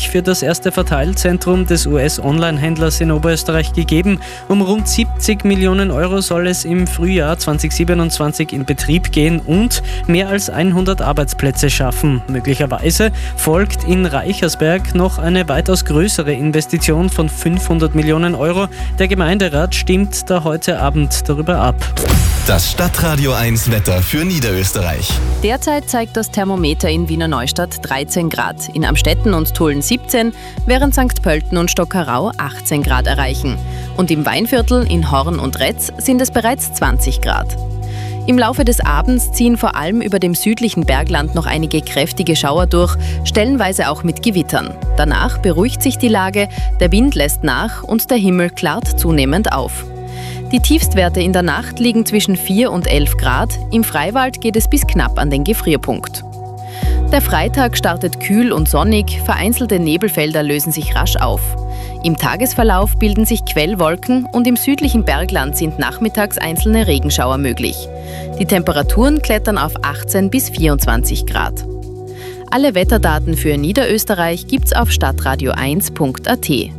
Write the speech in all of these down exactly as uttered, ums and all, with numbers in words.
Österreich für das erste Verteilzentrum des U S-Online-Händlers in Oberösterreich gegeben. Um rund siebzig Millionen Euro soll es im Frühjahr zweitausendsiebenundzwanzig in Betrieb gehen und mehr als hundert Arbeitsplätze schaffen. Möglicherweise folgt in Reichersberg noch eine weitaus größere Investition von fünfhundert Millionen Euro. Der Gemeinderat stimmt da heute Abend darüber ab. Das Stadtradio eins Wetter für Niederösterreich. Derzeit zeigt das Thermometer in Wiener Neustadt dreizehn Grad, in Amstetten und Tulln siebzehn, während Sankt Pölten und Stockerau achtzehn Grad erreichen. Und im Weinviertel in Horn und Retz sind es bereits zwanzig Grad. Im Laufe des Abends ziehen vor allem über dem südlichen Bergland noch einige kräftige Schauer durch, stellenweise auch mit Gewittern. Danach beruhigt sich die Lage, der Wind lässt nach und der Himmel klart zunehmend auf. Die Tiefstwerte in der Nacht liegen zwischen vier und elf Grad, im Freiwald geht es bis knapp an den Gefrierpunkt. Der Freitag startet kühl und sonnig, vereinzelte Nebelfelder lösen sich rasch auf. Im Tagesverlauf bilden sich Quellwolken und im südlichen Bergland sind nachmittags einzelne Regenschauer möglich. Die Temperaturen klettern auf achtzehn bis vierundzwanzig Grad. Alle Wetterdaten für Niederösterreich gibt's auf stadtradio eins punkt a t.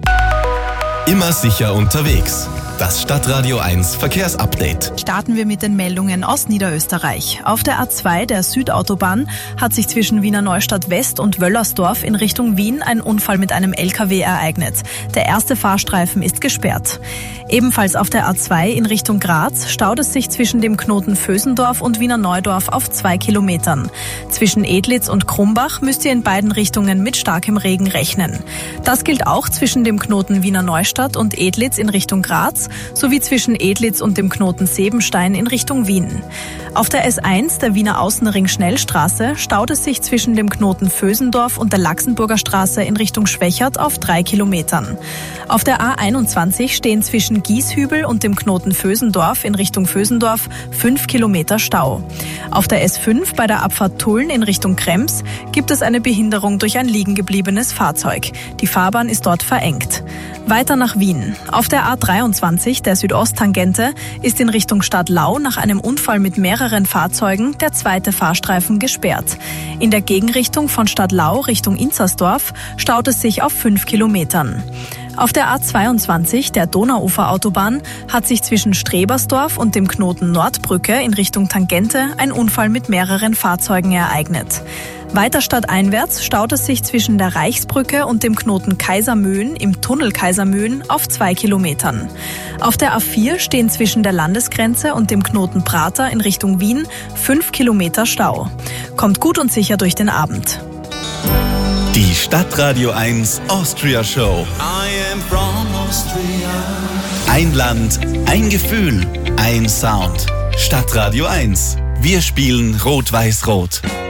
Immer sicher unterwegs. Das Stadtradio eins Verkehrsupdate. Starten wir mit den Meldungen aus Niederösterreich. Auf der A zwei der Südautobahn hat sich zwischen Wiener Neustadt West und Wöllersdorf in Richtung Wien ein Unfall mit einem L K W ereignet. Der erste Fahrstreifen ist gesperrt. Ebenfalls auf der A zwei in Richtung Graz staut es sich zwischen dem Knoten Vösendorf und Wiener Neudorf auf zwei Kilometern. Zwischen Edlitz und Krumbach müsst ihr in beiden Richtungen mit starkem Regen rechnen. Das gilt auch zwischen dem Knoten Wiener Neustadt und Edlitz in Richtung Graz sowie zwischen Edlitz und dem Knoten Sebenstein in Richtung Wien. Auf der S eins der Wiener Außenring-Schnellstraße staut es sich zwischen dem Knoten Vösendorf und der Laxenburger Straße in Richtung Schwächert auf drei Kilometern. Auf der A einundzwanzig stehen zwischen Gieshübel und dem Knoten Vösendorf in Richtung Vösendorf fünf Kilometer Stau. Auf der S fünf bei der Abfahrt Tulln in Richtung Krems gibt es eine Behinderung durch ein liegengebliebenes Fahrzeug. Die Fahrbahn ist dort verengt. Weiter nach Wien. Auf der A dreiundzwanzig der Südosttangente ist in Richtung Stadtlau nach einem Unfall mit mehreren Fahrzeugen der zweite Fahrstreifen gesperrt. In der Gegenrichtung von Stadtlau Richtung Inzersdorf staut es sich auf fünf Kilometern. Auf der A zweiundzwanzig der Donauuferautobahn hat sich zwischen Strebersdorf und dem Knoten Nordbrücke in Richtung Tangente ein Unfall mit mehreren Fahrzeugen ereignet. Weiter stadteinwärts staut es sich zwischen der Reichsbrücke und dem Knoten Kaisermühlen im Tunnel Kaisermühlen auf zwei Kilometern. Auf der A vier stehen zwischen der Landesgrenze und dem Knoten Prater in Richtung Wien fünf Kilometer Stau. Kommt gut und sicher durch den Abend. Die Stadtradio eins Austria Show. I am from Austria. Ein Land, ein Gefühl, ein Sound. Stadtradio eins. Wir spielen Rot-Weiß-Rot.